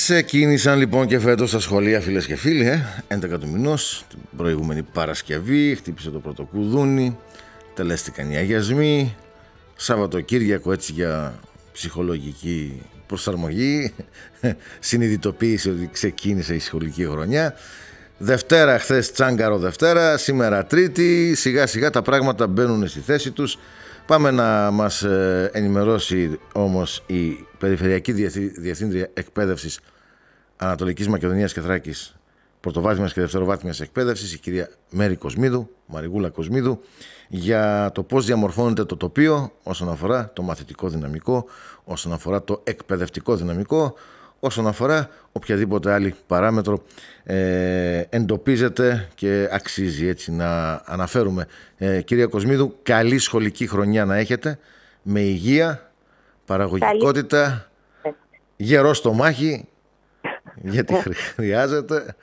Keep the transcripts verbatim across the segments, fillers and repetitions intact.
Ξεκίνησαν λοιπόν και φέτος στα σχολεία, φίλες και φίλοι, ε? έντεκα του μηνός, την προηγούμενη Παρασκευή, χτύπησε το πρώτο κουδούνι, τελέστηκαν οι αγιασμοί, Σαββατοκύριακο έτσι για ψυχολογική προσαρμογή, συνειδητοποίηση ότι ξεκίνησε η σχολική χρονιά. Δευτέρα, χθες τσάγκαρο Δευτέρα, σήμερα Τρίτη, σιγά σιγά τα πράγματα μπαίνουν στη θέση τους. Πάμε να μας ενημερώσει όμως η Περιφερειακή Διευθύντρια Εκπαίδευσης Ανατολικής Μακεδονίας και Θράκης, πρωτοβάθμιας και δευτεροβάθμιας εκπαίδευσης, η κυρία Μέρη Κοσμίδου, Μαριγούλα Κοσμίδου, για το πώς διαμορφώνεται το τοπίο όσον αφορά το μαθητικό δυναμικό, όσον αφορά το εκπαιδευτικό δυναμικό, όσον αφορά οποιαδήποτε άλλη παράμετρο ε, εντοπίζεται και αξίζει έτσι να αναφέρουμε. Ε, κυρία Κοσμίδου, καλή σχολική χρονιά να έχετε, με υγεία, παραγωγικότητα, καλή. Γερό στο μάχη, γιατί χρειάζεται.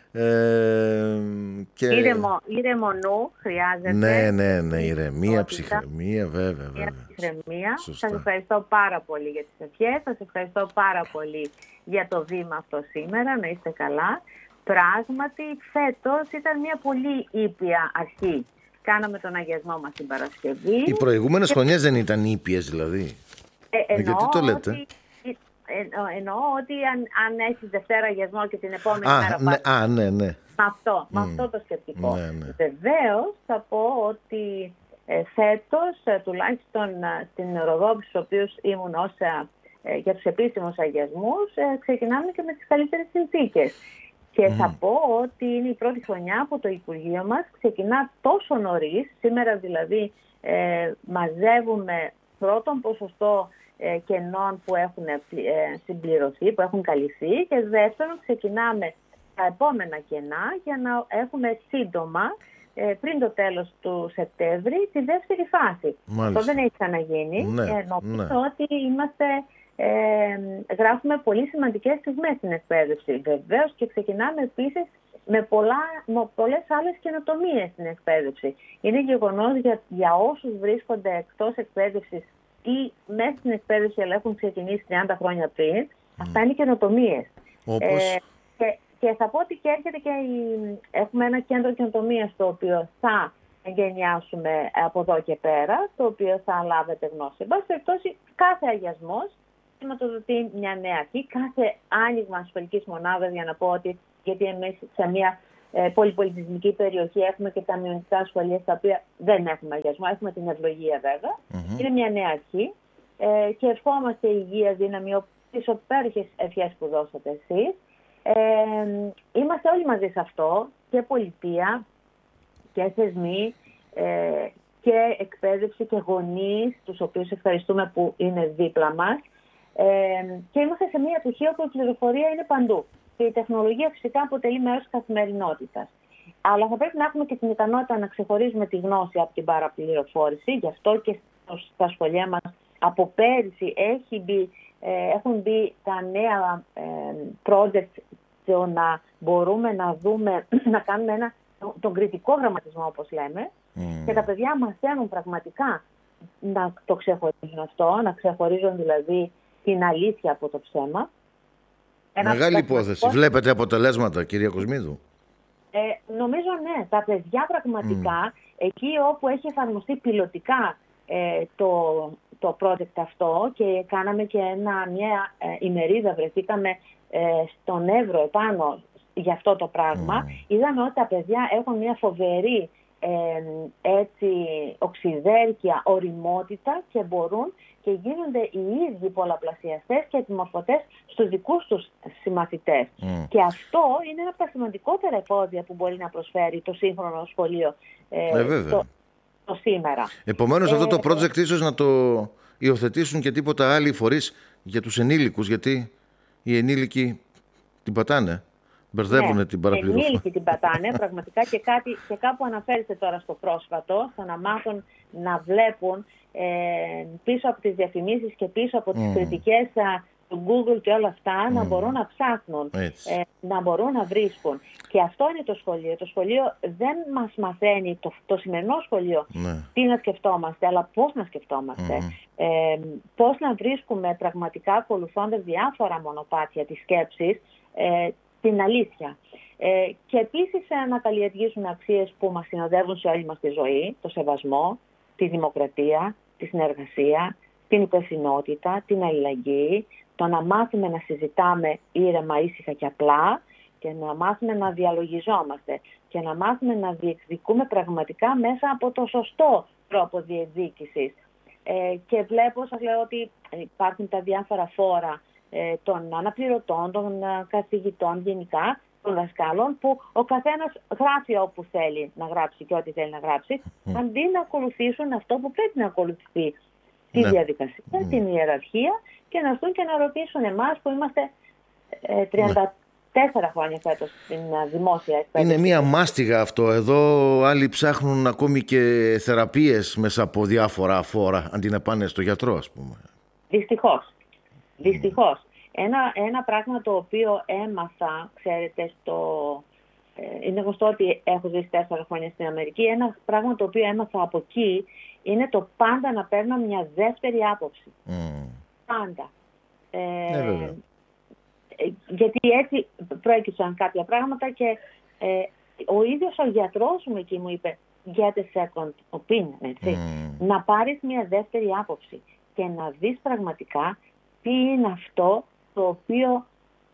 Ε, και... ήρεμο, ήρεμο νου χρειάζεται. Ναι, ναι, ναι, ηρεμία, ψυχραιμία, βέβαια, βέβαια. Ψυχραιμία. Σας ευχαριστώ πάρα πολύ για τις ευχές, σας ευχαριστώ πάρα πολύ για το βήμα αυτό σήμερα, να είστε καλά. Πράγματι, φέτος ήταν μια πολύ ήπια αρχή. Κάναμε τον αγιασμό μας την Παρασκευή. Οι προηγούμενες και... χρονιές δεν ήταν ήπιες δηλαδή. Ε, εννοώ, γιατί το λέτε. Ότι... Εννοώ, εννοώ ότι αν, αν έχεις Δευτέρα αγιασμό και την επόμενη α, μέρα ναι, πας, α, ναι, ναι. με αυτό, mm. με αυτό το σκεπτικό. Ναι, ναι. Βεβαίως θα πω ότι ε, φέτος, ε, τουλάχιστον ε, στην Ροδόπη, στους οποίους ήμουν ως, ε, για τους επίσημους αγιασμούς, ε, ξεκινάμε και με τις καλύτερες συνθήκες. Και mm. θα πω ότι είναι η πρώτη χρονιά που το Υπουργείο μας ξεκινά τόσο νωρίς. Σήμερα δηλαδή ε, μαζεύουμε πρώτον ποσοστό κενών που έχουν συμπληρωθεί, που έχουν καλυφθεί, και δεύτερον ξεκινάμε τα επόμενα κενά για να έχουμε σύντομα, πριν το τέλος του Σεπτέμβρη, τη δεύτερη φάση. Μάλιστα. Αυτό δεν έχει ξαναγίνει. Ναι, ε, νομίζω ναι. ότι είμαστε, ε, γράφουμε πολύ σημαντικές στιγμές στην εκπαίδευση. Βεβαίως και ξεκινάμε επίσης με, πολλά, με πολλές άλλες καινοτομίες στην εκπαίδευση. Είναι γεγονός για, για όσους βρίσκονται εκτός εκπαίδευσης ή μέσα στην εκπαίδευση αλλά έχουν ξεκινήσει τριάντα χρόνια πριν, mm. αυτά είναι καινοτομίες. Όπως... Ε, και, και θα πω ότι και έρχεται και η, έχουμε ένα κέντρο καινοτομίας το οποίο θα εγκαινιάσουμε από εδώ και πέρα, το οποίο θα λάβετε γνώση. Εν πάση περιπτώσει, κάθε αγιασμός σηματοδοτεί μια νέα αρχή, κάθε άνοιγμα σχολικής μονάδας, για να πω ότι, γιατί εμείς σε μια ε, πολυπολιτισμική περιοχή έχουμε και τα μειονεκτικά σχολεία στα οποία δεν έχουμε αγιασμό, έχουμε την ευλογία βέβαια. Mm-hmm. Είναι μια νέα αρχή ε, και ευχόμαστε υγεία, δύναμη, τις υπέροχες ευχές που δώσατε εσείς. Ε, είμαστε όλοι μαζί σε αυτό, και πολιτεία και θεσμοί ε, και εκπαίδευση και γονείς, τους οποίους ευχαριστούμε που είναι δίπλα μας. Ε, και είμαστε σε μια εποχή όπου η πληροφορία είναι παντού. Και η τεχνολογία φυσικά αποτελεί μέρος της καθημερινότητας. Αλλά θα πρέπει να έχουμε και την ικανότητα να ξεχωρίζουμε τη γνώση από την παραπληροφόρηση. Γι' αυτό και στα σχολεία μας από πέρυσι έχει μπει, ε, έχουν μπει τα νέα ε, project, το να μπορούμε να δούμε, να κάνουμε ένα, τον κριτικό γραμματισμό, όπως λέμε. Mm. Και τα παιδιά μαθαίνουν πραγματικά να το ξεχωρίζουν αυτό, να ξεχωρίζουν δηλαδή την αλήθεια από το ψέμα. Ένα Μεγάλη υπόθεση. Βλέπετε αποτελέσματα, κυρία Κοσμίδου? Ε, νομίζω ναι. Τα παιδιά πραγματικά, mm. εκεί όπου έχει εφαρμοστεί πιλωτικά ε, το, το project αυτό, και κάναμε και ένα, μια ε, ημερίδα, βρεθήκαμε ε, στον Εύρο επάνω για αυτό το πράγμα, mm. είδαμε ότι τα παιδιά έχουν μια φοβερή ε, έτσι, οξυδέρκεια, οριμότητα, και μπορούν και γίνονται οι ίδιοι πολλαπλασιαστές και επιμορφωτές στους δικούς τους συμμαθητές. Mm. Και αυτό είναι ένα από τα σημαντικότερα εφόδια που μπορεί να προσφέρει το σύγχρονο σχολείο ε, ε, το, το σήμερα. Επομένως, ε, αυτό το project ε, ίσως να το υιοθετήσουν και τίποτα άλλοι φορείς για τους ενήλικους, γιατί οι ενήλικοι την πατάνε. Μπερδεύουν ναι, την παραπληροφόρηση. Οι ενήλικοι την πατάνε πραγματικά, και, κάτι, και κάπου αναφέρεται τώρα στο πρόσφατο, στο να μάθουν να βλέπουν ε, πίσω από τις διαφημίσεις και πίσω από τις mm. κριτικές α, το Google και όλα αυτά, mm. να μπορούν να ψάχνουν, ε, να μπορούν να βρίσκουν. Και αυτό είναι το σχολείο. Το σχολείο δεν μας μαθαίνει, το, το σημερινό σχολείο, mm. τι να σκεφτόμαστε, αλλά πώς να σκεφτόμαστε. Mm. Ε, πώς να βρίσκουμε πραγματικά, ακολουθώντας διάφορα μονοπάτια της σκέψης, ε, την αλήθεια. Ε, και επίσης ε, να καλλιεργήσουμε αξίες που μας συνοδεύουν σε όλη μας τη ζωή, το σεβασμό, τη δημοκρατία, τη συνεργασία, την υπευθυνότητα, την αλληλεγγύη, το να μάθουμε να συζητάμε ήρεμα, ήσυχα και απλά και να μάθουμε να διαλογιζόμαστε και να μάθουμε να διεκδικούμε πραγματικά μέσα από το σωστό τρόπο διεκδίκησης. Ε, και βλέπω, σας λέω ότι υπάρχουν τα διάφορα φόρα ε, των αναπληρωτών, των ε, καθηγητών γενικά, των δασκάλων, που ο καθένας γράφει όπου θέλει να γράψει και ό,τι θέλει να γράψει, mm. αντί να ακολουθήσουν αυτό που πρέπει να ακολουθεί, τη ναι. διαδικασία, mm. την ιεραρχία, και να έρθουν και να ρωτήσουν εμάς που είμαστε ε, τριάντα τέσσερα ναι. χρόνια φέτος στην uh, δημόσια εκπαίδευση. Είναι μία μάστιγα αυτό. Εδώ άλλοι ψάχνουν ακόμη και θεραπείες μέσα από διάφορα φόρα, αντί να πάνε στο γιατρό, ας πούμε. Δυστυχώς. Δυστυχώς. Mm. Ένα, ένα πράγμα το οποίο έμαθα, ξέρετε, στο, ε, είναι γνωστό ότι έχω ζήσει τέσσερα χρόνια στην Αμερική, ένα πράγμα το οποίο έμαθα από εκεί είναι το πάντα να παίρνω μια δεύτερη άποψη. Mm. Πάντα. Ε, ε, γιατί έτσι προέκυψαν κάποια πράγματα και ε, ο ίδιος ο γιατρός μου εκεί μου είπε get a second opinion, έτσι. Mm. Να πάρεις μια δεύτερη άποψη και να δεις πραγματικά τι είναι αυτό το οποίο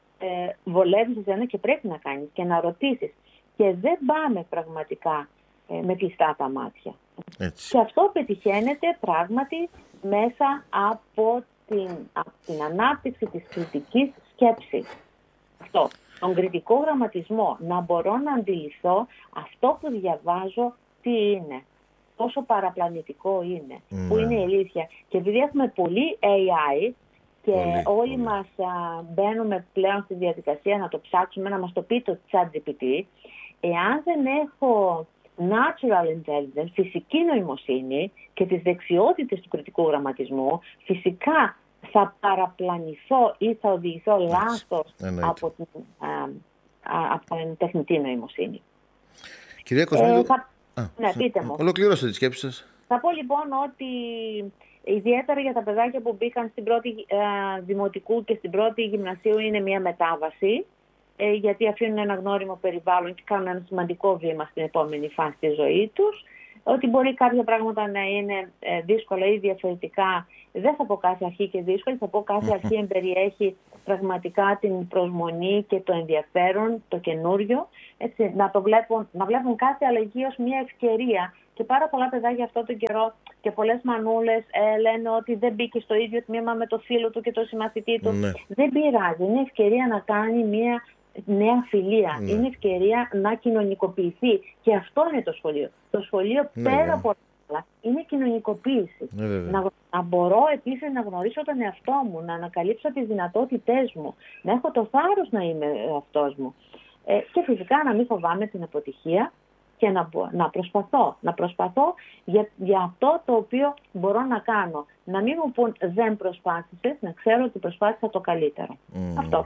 ε, βολεύει σε σένα και πρέπει να κάνεις και να ρωτήσεις. Και δεν πάμε πραγματικά ε, με κλειστά τα μάτια. Έτσι. Και αυτό πετυχαίνεται πράγματι μέσα από την, από την ανάπτυξη της κριτικής σκέψης. Αυτό. Τον κριτικό γραμματισμό. Να μπορώ να αντιληφθώ αυτό που διαβάζω τι είναι. Πόσο παραπλανητικό είναι. Mm. Που είναι η αλήθεια. Και επειδή έχουμε πολύ έι άι, και πολύ, όλοι πολύ. μας α, μπαίνουμε πλέον στη διαδικασία να το ψάξουμε, να μας το πει το ChatGPT, εάν δεν έχω natural intelligence, φυσική νοημοσύνη και τις δεξιότητες του κριτικού γραμματισμού, φυσικά θα παραπλανηθώ ή θα οδηγηθώ λάθος από την, α, α, από την τεχνητή νοημοσύνη. Κυρία Κοσμίδου, ε, θα... α, ναι, πείτε μου. Ολοκληρώστε τη σκέψη σας. Θα πω λοιπόν ότι ιδιαίτερα για τα παιδάκια που μπήκαν στην πρώτη ε, δημοτικού και στην πρώτη γυμνασίου είναι μια μετάβαση, ε, γιατί αφήνουν ένα γνώριμο περιβάλλον και κάνουν ένα σημαντικό βήμα στην επόμενη φάση της ζωής τους. Ότι μπορεί κάποια πράγματα να είναι ε, δύσκολα ή διαφορετικά. Δεν θα πω κάθε αρχή και δύσκολη, θα πω κάθε αρχή εμπεριέχει πραγματικά την προσμονή και το ενδιαφέρον, το καινούριο. Έτσι, να, το βλέπουν, να βλέπουν κάθε αλλαγή ως μια ευκαιρία. Και πάρα πολλά παιδάκια αυτόν τον καιρό και πολλές μανούλες ε, λένε ότι δεν μπήκε στο ίδιο τμήμα με το φίλο του και το συμμαθητή του. Ναι. Δεν πειράζει, είναι ευκαιρία να κάνει μια νέα φιλία. Ναι. Είναι ευκαιρία να κοινωνικοποιηθεί. Και αυτό είναι το σχολείο. Το σχολείο ναι, πέρα ναι. από όλα είναι κοινωνικοποίηση. Ναι, να, να μπορώ επίσης να γνωρίσω τον εαυτό μου, να ανακαλύψω τις δυνατότητές μου, να έχω το θάρρος να είμαι εαυτός μου. Ε, και φυσικά να μην φοβάμαι την αποτυχία και να, να προσπαθώ. Να προσπαθώ για, για αυτό το οποίο μπορώ να κάνω. Να μην μου πούν δεν προσπάθησες, να ξέρω ότι προσπάθησα το καλύτερο. Mm. Αυτό.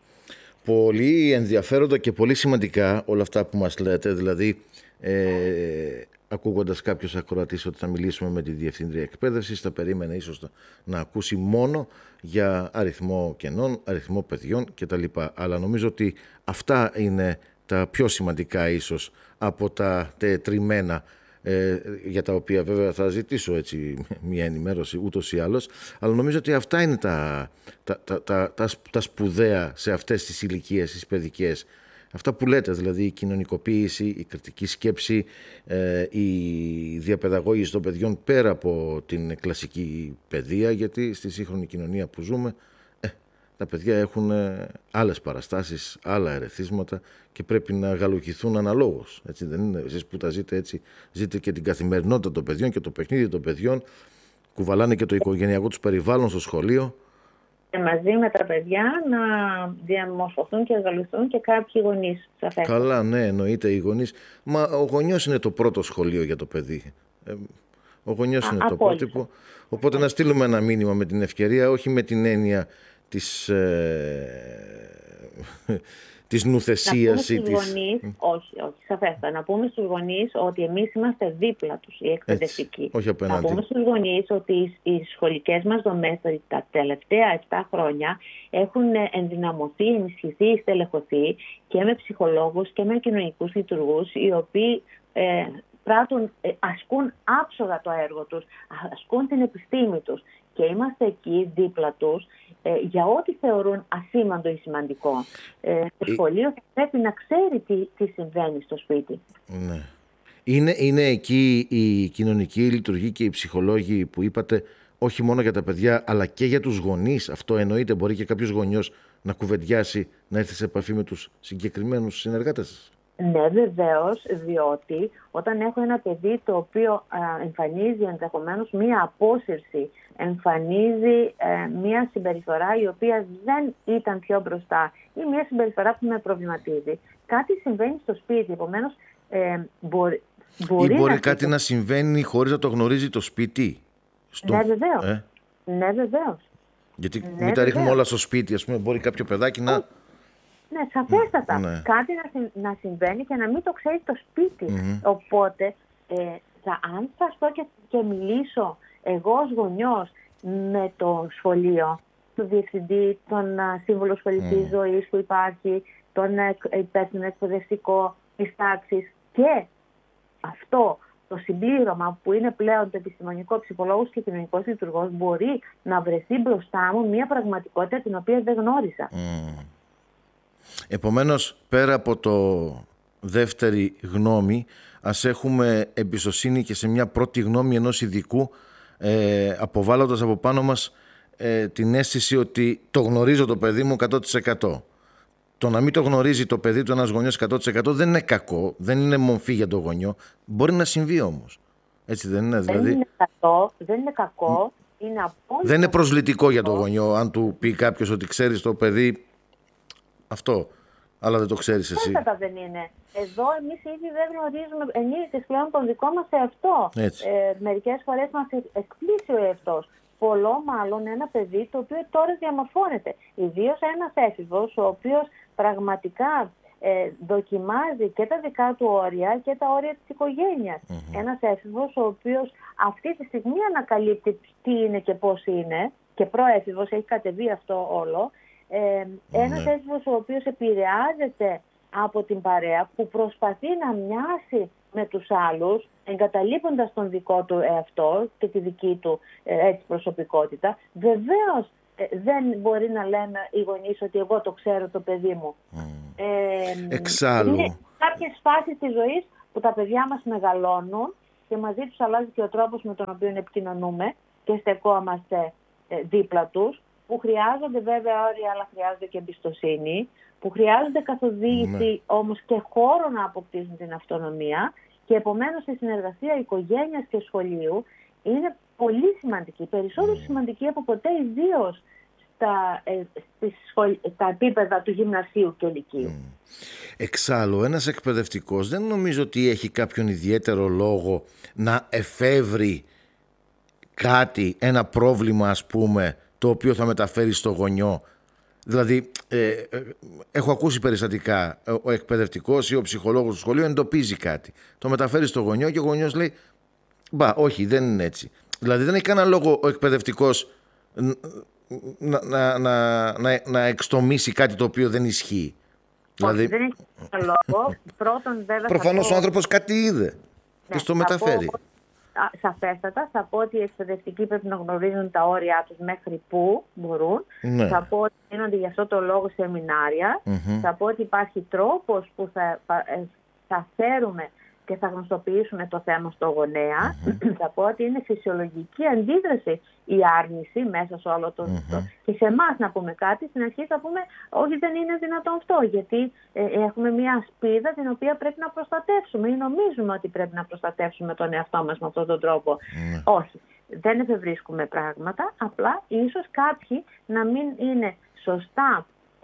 Πολύ ενδιαφέροντα και πολύ σημαντικά όλα αυτά που μας λέτε, δηλαδή ε, ακούγοντας κάποιος ακροατής ότι θα μιλήσουμε με τη Διευθύντρια Εκπαίδευσης, θα περίμενε ίσως να ακούσει μόνο για αριθμό κενών, αριθμό παιδιών κτλ. Αλλά νομίζω ότι αυτά είναι τα πιο σημαντικά ίσως από τα τετριμμένα, ε, για τα οποία βέβαια θα ζητήσω έτσι μια ενημέρωση ούτως ή άλλως, αλλά νομίζω ότι αυτά είναι τα, τα, τα, τα, τα, τα σπουδαία σε αυτές τις ηλικίες, τις παιδικές. Αυτά που λέτε, δηλαδή η κοινωνικοποίηση, η κριτική σκέψη, ε, η διαπαιδαγώγηση των παιδιών πέρα από την κλασική παιδεία, γιατί στη σύγχρονη κοινωνία που ζούμε ε, τα παιδιά έχουν άλλες παραστάσεις, άλλα ερεθίσματα και πρέπει να γαλουχηθούν αναλόγως. Έτσι δεν είναι? Εσείς που τα ζείτε έτσι, ζείτε και την καθημερινότητα των παιδιών και το παιχνίδι των παιδιών, κουβαλάνε και το οικογενειακό τους περιβάλλον στο σχολείο. Και μαζί με τα παιδιά να διαμορφωθούν και γαλουχηθούν και κάποιοι γονείς. Καλά, ναι, εννοείται οι γονείς. Μα ο γονιός είναι το πρώτο σχολείο για το παιδί. Ο γονιός είναι Α, το πρότυπο. Οπότε να στείλουμε ένα μήνυμα με την ευκαιρία, όχι με την έννοια της, ε, της νουθεσίας ή της... Γονείς, όχι, όχι, σαφέστα. Να πούμε στους γονείς ότι εμείς είμαστε δίπλα τους, οι εκπαιδευτικοί. Έτσι, όχι απέναντι. Να πούμε στους γονείς ότι οι σχολικές μας δομές τα τελευταία επτά χρόνια έχουν ενδυναμωθεί, ενισχυθεί, στελεχωθεί και με ψυχολόγους και με κοινωνικούς λειτουργούς, οι οποίοι ε, πράττουν, ε, ασκούν άψογα το έργο τους, ασκούν την επιστήμη τους και είμαστε εκεί δίπλα τους ε, για ό,τι θεωρούν ασήμαντο ή σημαντικό. Ε, το σχολείο πρέπει να ξέρει τι, τι συμβαίνει στο σπίτι. Ναι. Είναι, είναι εκεί η κοινωνική λειτουργή και οι ψυχολόγοι που είπατε, όχι μόνο για τα παιδιά αλλά και για τους γονείς? Αυτό εννοείται? Μπορεί και κάποιος γονιός να κουβεντιάσει, να έρθει σε επαφή με τους συγκεκριμένους συνεργάτες? Ναι, βεβαίως, διότι όταν έχω ένα παιδί το οποίο α, εμφανίζει ενδεχομένως μία απόσυρση, εμφανίζει ε, μία συμπεριφορά η οποία δεν ήταν πιο μπροστά ή μία συμπεριφορά που με προβληματίζει, κάτι συμβαίνει στο σπίτι, επομένως ε, μπορεί, μπορεί, ή μπορεί να κάτι να συμβαίνει χωρίς να το γνωρίζει το σπίτι. Στο... Ναι, βεβαίως. Ε? Ναι, βεβαίως. Γιατί ναι, μην τα ρίχνουμε βεβαίως. όλα στο σπίτι, ας πούμε, μπορεί κάποιο παιδάκι να... Ναι, σαφέστατα. Ναι. Κάτι να, να συμβαίνει και να μην το ξέρει το σπίτι. Mm-hmm. Οπότε, ε, θα, αν θα στο και, και μιλήσω εγώ ως γονιός με το σχολείο, τον διευθυντή, τον α, σύμβουλο σχολικής mm. ζωής που υπάρχει, τον υπεύθυνο εκπαιδευτικό της τάξης και αυτό το συμπλήρωμα που είναι πλέον το επιστημονικό ψυχολόγος και κοινωνικός λειτουργός μπορεί να βρεθεί μπροστά μου μια πραγματικότητα την οποία δεν γνώρισα. Mm. Επομένως, πέρα από το δεύτερη γνώμη, ας έχουμε εμπιστοσύνη και σε μια πρώτη γνώμη ενός ειδικού, ε, αποβάλλοντας από πάνω μας ε, την αίσθηση ότι το γνωρίζω το παιδί μου εκατό τοις εκατό. Το να μην το γνωρίζει το παιδί του ένας γονιός εκατό τοις εκατό δεν είναι κακό, δεν είναι μομφή για το γονιό, μπορεί να συμβεί όμως. Έτσι δεν είναι? Δηλαδή... Δεν είναι κακό, δεν είναι κακό, είναι απόλυτα... Δεν είναι προσλητικό για το γονιό αν του πει κάποιος ότι ξέρεις το παιδί αυτό, αλλά δεν το ξέρεις εσύ. Φυσικά δεν είναι. Εδώ εμείς ήδη δεν γνωρίζουμε ενήλικες πλέον τον δικό μας εαυτό. Ε, μερικές φορές μας εκπλήσει ο εαυτός. Πολλό μάλλον ένα παιδί το οποίο τώρα διαμορφώνεται. Ιδίως ένας έφηβος ο οποίος πραγματικά ε, δοκιμάζει και τα δικά του όρια και τα όρια της οικογένειας. Mm-hmm. Ένας έφηβος ο οποίος αυτή τη στιγμή ανακαλύπτει τι είναι και πώς είναι και προέφηβος, έχει κατεβεί αυτό όλο. Ε, ένας mm-hmm. έφηβος ο οποίος επηρεάζεται από την παρέα που προσπαθεί να μοιάσει με τους άλλους, εγκαταλείποντας τον δικό του εαυτό και τη δική του ε, έτσι, προσωπικότητα. Βεβαίως ε, δεν μπορεί να λέμε οι γονείς ότι εγώ το ξέρω το παιδί μου. Mm. Ε, Εξάλλου. Είναι κάποιες φάσεις της ζωής που τα παιδιά μας μεγαλώνουν και μαζί τους αλλάζει και ο τρόπος με τον οποίο επικοινωνούμε και στεκόμαστε ε, δίπλα τους, που χρειάζονται βέβαια όρια, αλλά χρειάζονται και εμπιστοσύνη, που χρειάζονται καθοδήγηση, mm. όμως και χώρο να αποκτήσουν την αυτονομία. Και επομένως η συνεργασία οικογένειας και σχολείου είναι πολύ σημαντική, περισσότερο mm. σημαντική από ποτέ, ιδίως στα, ε, σχολ... στα επίπεδα του γυμνασίου και λυκείου. Mm. Εξάλλου, ένας εκπαιδευτικός δεν νομίζω ότι έχει κάποιον ιδιαίτερο λόγο να εφεύρει κάτι, ένα πρόβλημα ας πούμε, το οποίο θα μεταφέρει στο γονιό. Δηλαδή, ε, ε, έχω ακούσει περιστατικά, ο εκπαιδευτικός ή ο ψυχολόγος του σχολείου εντοπίζει κάτι. Το μεταφέρει στο γονιό και ο γονιός λέει, μπα, όχι, δεν είναι έτσι. Δηλαδή, δεν έχει κανένα λόγο ο εκπαιδευτικός να, να, να, να, να εξτομίσει κάτι το οποίο δεν ισχύει. Όχι, δηλαδή... δεν έχει κανένα λόγο. Πρώτον, βέβαια, προφανώς πω... ο άνθρωπος κάτι είδε ναι, και στο μεταφέρει. Πω... Σαφέστατα, θα πω ότι οι εκπαιδευτικοί πρέπει να γνωρίζουν τα όρια τους μέχρι που μπορούν. Ναι. Θα πω ότι γίνονται γι' αυτό το λόγο σεμινάρια. Mm-hmm. Θα πω ότι υπάρχει τρόπος που θα, θα φέρουμε και θα γνωστοποιήσουμε το θέμα στο γονέα. Mm-hmm. Θα πω ότι είναι φυσιολογική αντίδραση η άρνηση μέσα σε όλο το... Mm-hmm. Και σε εμάς να πούμε κάτι, στην αρχή θα πούμε όχι, δεν είναι δυνατόν αυτό, γιατί ε, έχουμε μια ασπίδα την οποία πρέπει να προστατεύσουμε ή νομίζουμε ότι πρέπει να προστατεύσουμε τον εαυτό μας με αυτόν τον τρόπο. Mm-hmm. Όχι, δεν εφευρίσκουμε πράγματα, απλά ίσως κάποιοι να μην είναι σωστά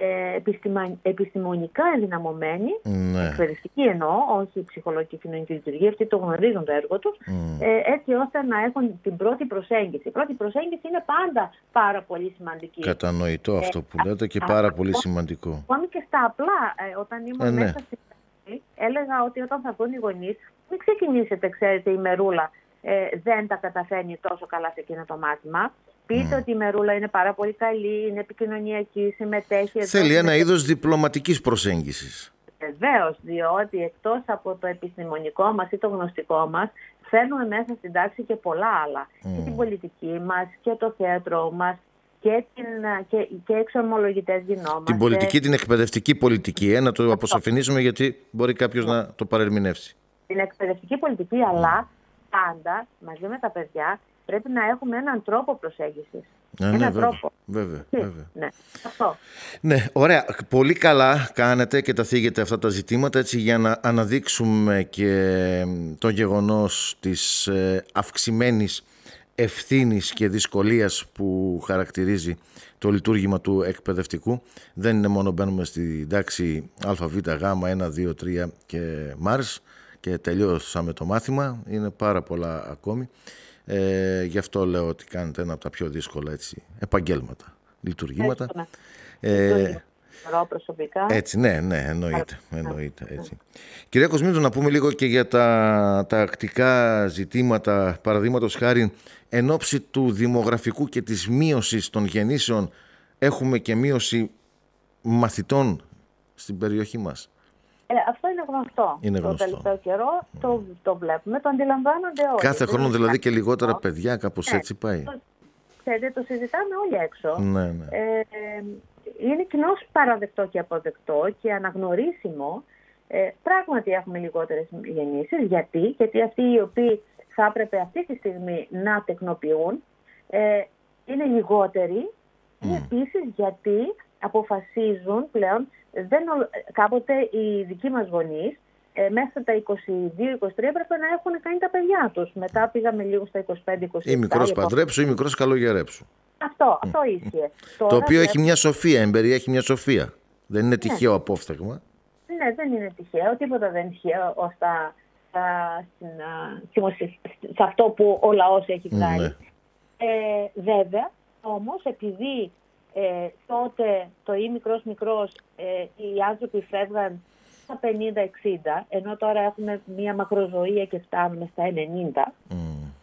ε, επιστημα, επιστημονικά ενδυναμωμένοι, ναι. εκπαιδευτικοί εννοώ, όχι ψυχολογική κοινωνική λειτουργία, αυτοί το γνωρίζουν το έργο τους, mm. ε, έτσι ώστε να έχουν την πρώτη προσέγγιση. Η πρώτη προσέγγιση είναι πάντα πάρα πολύ σημαντική. Κατανοητό αυτό ε, που λέτε και α, πάρα α, πολύ α, σημαντικό. Ακόμη και στα απλά, ε, όταν ήμουν ε, ναι. μέσα στη ζωή, έλεγα ότι όταν θα βγουν οι γονείς, μην ξεκινήσετε, ξέρετε, η Μερούλα ε, δεν τα καταφέρνει τόσο καλά σε εκείνο το μάθημα. Πείτε mm. ότι η Μερούλα είναι πάρα πολύ καλή, είναι επικοινωνιακή, συμμετέχει. Θέλει ένα είδος διπλωματικής προσέγγισης. Βεβαίως, διότι εκτός από το επιστημονικό μας ή το γνωστικό μας, φέρνουμε μέσα στην τάξη και πολλά άλλα. Mm. Και την πολιτική μας και το θέατρο μας και, την, και, και εξομολογητές γινόμαστε. Την πολιτική, την εκπαιδευτική πολιτική, ε, να το αποσαφηνίσουμε γιατί μπορεί κάποιος mm. να το παρερμηνεύσει. Την εκπαιδευτική πολιτική, mm. αλλά πάντα μαζί με τα παιδιά πρέπει να έχουμε έναν τρόπο προσέγγισης. Ναι, έναν ναι, βέβαια, τρόπο. Βέβαια, βέβαια. Ναι, αυτό. Ναι, ωραία. Πολύ καλά κάνετε και τα θίγετε αυτά τα ζητήματα έτσι για να αναδείξουμε και το γεγονός της αυξημένης ευθύνης και δυσκολίας που χαρακτηρίζει το λειτουργήμα του εκπαιδευτικού. Δεν είναι μόνο μπαίνουμε στην τάξη Α, Β, Γ, ένα, δύο, τρία και Μάρς και τελειώσαμε το μάθημα. Είναι πάρα πολλά ακόμη. Ε, γι' αυτό λέω ότι κάνετε ένα από τα πιο δύσκολα έτσι, επαγγέλματα, λειτουργήματα. Ε, προσωπικά. Έτσι, ναι, ναι, εννοείται. εννοείται έτσι. Κυρία Κοσμίδου, να πούμε λίγο και για τα τακτικά ζητήματα, παραδείγματος χάρη, εν ώψη του δημογραφικού και της μείωσης των γεννήσεων, έχουμε και μείωση μαθητών στην περιοχή μας. Ε, αυτό είναι γνωστό. Είναι γνωστό. Το τελευταίο καιρό το, το βλέπουμε, το αντιλαμβάνονται όλοι. Κάθε χρόνο δηλαδή και λιγότερα παιδιά, κάπως ναι, έτσι πάει. Το, ξέρετε, το συζητάμε όλοι έξω. Ναι, ναι. Ε, είναι κοινώς παραδεκτό και αποδεκτό και αναγνωρίσιμο. Ε, πράγματι έχουμε λιγότερες γεννήσεις. Γιατί? Γιατί αυτοί οι οποίοι θα έπρεπε αυτή τη στιγμή να τεκνοποιούν ε, είναι λιγότεροι mm. ή επίσης γιατί αποφασίζουν πλέον. Δεν, κάποτε οι δικοί μας γονείς ε, μέχρι τα είκοσι δύο είκοσι τρία έπρεπε να έχουν κάνει τα παιδιά τους. Μετά πήγαμε λίγο στα είκοσι πέντε είκοσι επτά. Ή μικρός παντρέψου ή μικρός καλογερέψου. Αυτό, αυτό mm. ίσχυε. Το Τώρα, οποίο έχει μια σοφία, εμπεριέχει μια σοφία. Δεν είναι τυχαίο ναι. απόφθεγμα. Ναι, δεν είναι τυχαίο. Τίποτα δεν είναι τυχαίο ως τα, τα, στην, σε αυτό που ο λαός έχει βγάλει. Mm. Ε, βέβαια, όμως, επειδή Ε, τότε το ή μικρός μικρός ε, οι άνθρωποι φεύγαν στα πενήντα εξήντα, ενώ τώρα έχουμε μια μακροζωία και φτάνουμε στα ενενήντα mm.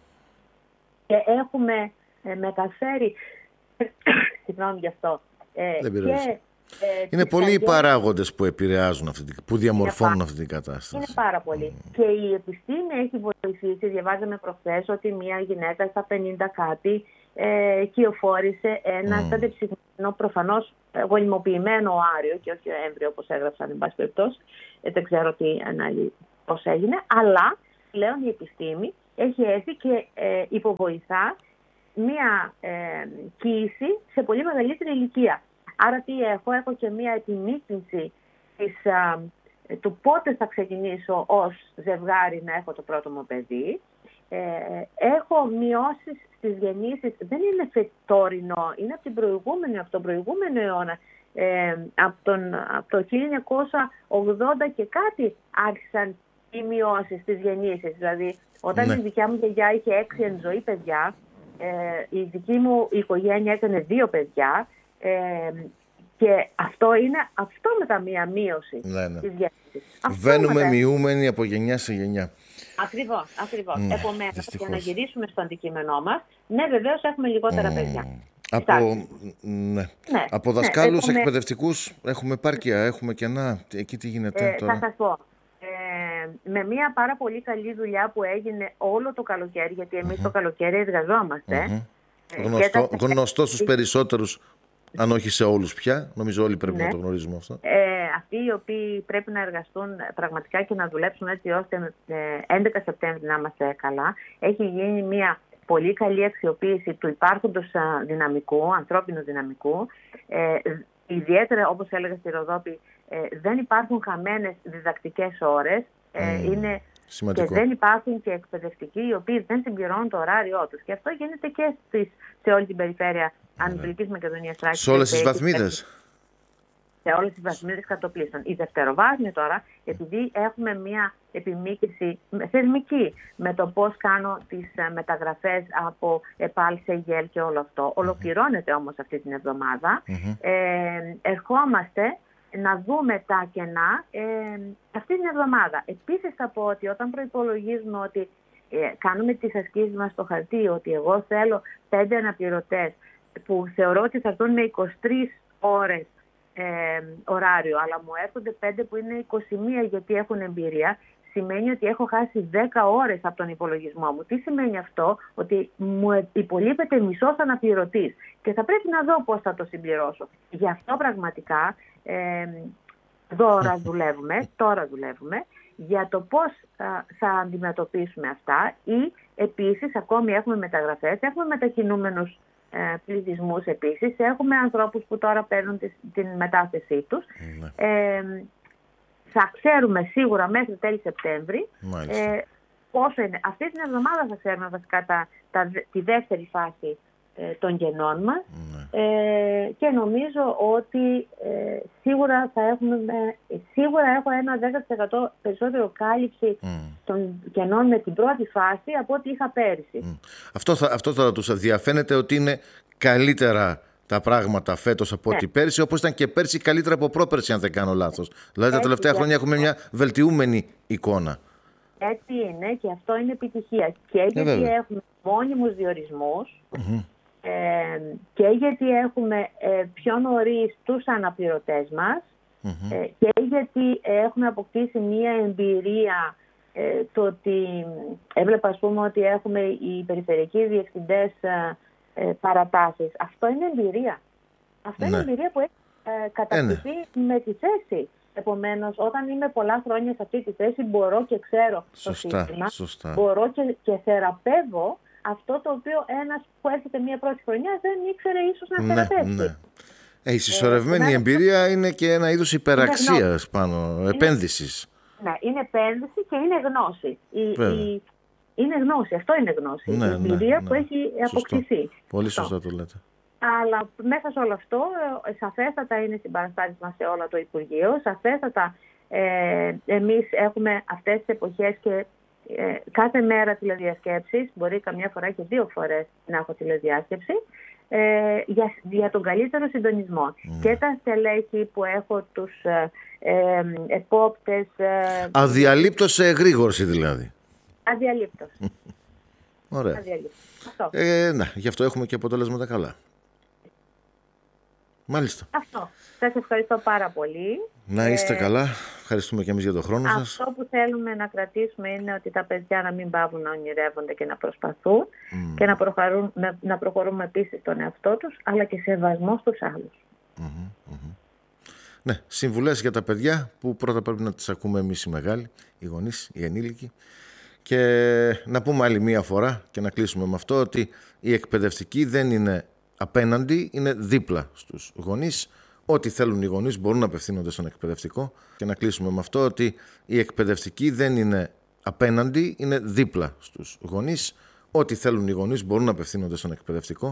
και έχουμε ε, μεταφέρει συγγνώμη γι' αυτό ε, και, ε, είναι πολλοί οι παράγοντες που επηρεάζουν αυτή, που διαμορφώνουν είναι αυτή την κατάσταση. Είναι πάρα πολύ mm. και η επιστήμη έχει βοηθήσει. Διαβάζαμε προχθές ότι μια γυναίκα στα πενήντα κάτι Ε, κυοφόρησε ένα mm. πεντεψυγμένο, προφανώς γονιμοποιημένο οάριο και όχι έμβριο όπως έγραψαν εν πάση περιπτώσει. Ε, δεν ξέρω τι ανάλυση πώς έγινε, αλλά πλέον η επιστήμη έχει έρθει και ε, υποβοηθά μία ε, κοίηση σε πολύ μεγαλύτερη ηλικία. Άρα τι έχω, έχω και μία επιμήκυνση της, α, του πότε θα ξεκινήσω ως ζευγάρι να έχω το πρώτο μου παιδί. Ε, έχω μειώσεις στις γεννήσεις, δεν είναι φετόρινο, είναι από, την προηγούμενη, από τον προηγούμενο αιώνα. Ε, από, τον, από το χίλια εννιακόσια ογδόντα και κάτι άρχισαν οι μειώσεις στις γεννήσεις. Δηλαδή, όταν ναι. η δικιά μου γιαγιά είχε έξι εν ζωή παιδιά, ε, η δική μου οικογένεια έκανε δύο παιδιά ε, και αυτό είναι αυτό μετά μία μείωση ναι, ναι. της γέννησης. Βαίνουμε μειούμενοι από γενιά σε γενιά. Ακριβώς, ακριβώς. Mm, Επομένως, δυστυχώς. Για να γυρίσουμε στο αντικείμενό μας, ναι, βεβαίως έχουμε λιγότερα mm. παιδιά. Από, ναι. Ναι, από δασκάλους ναι, έχουμε... εκπαιδευτικούς έχουμε επάρκεια, έχουμε κενά. Εκεί τι γίνεται ε, τώρα? Θα σας πω. Ε, με μια πάρα πολύ καλή δουλειά που έγινε όλο το καλοκαίρι, γιατί εμείς mm-hmm. το καλοκαίρι εργαζόμαστε. Mm-hmm. Ε, Γνωστό, τα... γνωστό στους περισσότερους, αν όχι σε όλους πια. Νομίζω όλοι πρέπει ναι. να το γνωρίζουμε αυτό. Ε, αυτοί οι οποίοι πρέπει να εργαστούν πραγματικά και να δουλέψουν έτσι ώστε έντεκα Σεπτέμβρη να είμαστε καλά. Έχει γίνει μια πολύ καλή αξιοποίηση του υπάρχοντος δυναμικού, ανθρώπινου δυναμικού. Ε, ιδιαίτερα, όπως έλεγα στη Ροδόπη, ε, δεν υπάρχουν χαμένες διδακτικές ώρες. Ε, mm, είναι, και δεν υπάρχουν και εκπαιδευτικοί οι οποίοι δεν συμπληρώνουν το ωράριό τους. Και αυτό γίνεται και στις, σε όλη την περιφέρεια Ανατολικής Μακεδονίας. Σε όλες τις βαθμίδες. σε όλες τις βαθμίδες κατοπλίστων. Η δευτεροβάθμια τώρα, επειδή έχουμε μια επιμήκυση θεσμική με το πώς κάνω τις μεταγραφές από ΕΠΑΛ σε ΓΕΛ και όλο αυτό, ολοκληρώνεται όμως αυτή την εβδομάδα. Mm-hmm. Ε, ερχόμαστε να δούμε τα κενά ε, αυτή την εβδομάδα. Επίσης θα πω ότι όταν προϋπολογίζουμε ότι ε, κάνουμε τις ασκήσεις μας στο χαρτί, ότι εγώ θέλω πέντε αναπληρωτές που θεωρώ ότι θα έρθουν με είκοσι τρεις ώρες ε, ωράριο, αλλά μου έρχονται πέντε που είναι είκοσι μία γιατί έχουν εμπειρία, σημαίνει ότι έχω χάσει δέκα ώρες από τον υπολογισμό μου. Τι σημαίνει αυτό? Ότι μου υπολείπεται μισός αναπληρωτής και θα πρέπει να δω πώς θα το συμπληρώσω. Γι' αυτό πραγματικά ε, τώρα δουλεύουμε, τώρα δουλεύουμε για το πώς α, θα αντιμετωπίσουμε αυτά, ή επίσης ακόμη έχουμε μεταγραφές, έχουμε μετακινούμενους ε, πληθυσμούς επίσης, έχουμε ανθρώπους που τώρα παίρνουν τη, την μετάθεσή τους. Ε, θα ξέρουμε σίγουρα μέχρι τέλη Σεπτέμβρη ε, πόσο είναι. Αυτή την εβδομάδα θα ξέρουμε βασικά τα, τα, τη δεύτερη φάση ε, των γενών μας mm. ε, και νομίζω ότι ε, σίγουρα θα έχουμε, ε, σίγουρα έχω ένα δέκα τοις εκατό περισσότερο κάλυψη mm. των γενών με την πρώτη φάση από ό,τι είχα πέρυσι. Mm. Αυτό, θα, αυτό θα τους διαφαίνεται ότι είναι καλύτερα τα πράγματα φέτος από ό,τι ναι. πέρσι, όπως ήταν και πέρσι καλύτερα από πρόπερσι, αν δεν κάνω λάθος. Δηλαδή τα τελευταία χρόνια έχουμε μια βελτιούμενη εικόνα. Έτσι είναι και αυτό είναι επιτυχία. Και γιατί βέβαια. έχουμε μόνιμους διορισμούς mm-hmm. ε, και γιατί έχουμε ε, πιο νωρίς τους αναπληρωτές μας mm-hmm. ε, και γιατί έχουμε αποκτήσει μια εμπειρία ε, το ότι έβλεπα ας πούμε ότι έχουμε οι περιφερειακοί διευθυντές ε, Ε, παρατάσεις. Αυτό είναι εμπειρία. Αυτό ναι. είναι εμπειρία που έχει ε, κατακτηθεί ε, ναι. με τη θέση. Επομένως, όταν είμαι πολλά χρόνια σε αυτή τη θέση, μπορώ και ξέρω σωστά, το σύστημα. Σωστά. Μπορώ και, και θεραπεύω αυτό το οποίο ένας που έρχεται μία πρώτη χρονιά δεν ήξερε ίσως να ναι, θεραπεύσει. Ναι. Ε, η συσσωρευμένη ε, εμπειρία είναι... είναι και ένα είδος υπεραξίας πάνω, είναι... επένδυσης. Ναι, είναι επένδυση και είναι γνώση. Η, η... Είναι γνώση, αυτό είναι γνώση. Ναι, η εμπειρία ναι, ναι. που έχει αποκτηθεί. Πολύ σωστά το λέτε. Αλλά μέσα σε όλο αυτό, σαφέστατα είναι συμπαραστάτης μας σε όλο το Υπουργείο. Σαφέστατα ε, εμείς έχουμε αυτές τις εποχές και ε, κάθε μέρα τηλεδιασκέψεις, μπορεί καμιά φορά και δύο φορές να έχω τηλεδιάσκεψη, ε, για, για τον καλύτερο συντονισμό. Mm. Και τα στελέχη που έχω, τους ε, ε, επόπτες... Ε, Αδιαλείπτως σε εγρήγορση δηλαδή. Αδιαλείπτος. Ωραία. Αδιαλείπτος. Αυτό. Ε, να, γι' αυτό έχουμε και αποτελέσματα καλά. Μάλιστα. Αυτό. Σας ευχαριστώ πάρα πολύ. Να είστε ε, καλά. Ευχαριστούμε και εμείς για τον χρόνο αυτό σας. Αυτό που θέλουμε να κρατήσουμε είναι ότι τα παιδιά να μην πάβουν να ονειρεύονται και να προσπαθούν mm. και να, προχωρούν, να, να προχωρούμε επίσης στον εαυτό τους, αλλά και σεβασμό στους άλλους. Mm-hmm, mm-hmm. Ναι, συμβουλές για τα παιδιά που πρώτα πρέπει να τις ακούμε εμείς οι μεγάλοι, οι γονείς, οι ενήλικοι. Και να πούμε άλλη μία φορά και να κλείσουμε με αυτό ότι η εκπαιδευτική δεν είναι απέναντι, είναι δίπλα στους γονείς. Ό,τι θέλουν οι γονείς μπορούν να απευθύνονται στον εκπαιδευτικό. Και να κλείσουμε με αυτό ότι η εκπαιδευτική δεν είναι απέναντι, είναι δίπλα στους γονείς. Ό,τι θέλουν οι γονείς μπορούν να απευθύνονται στον εκπαιδευτικό.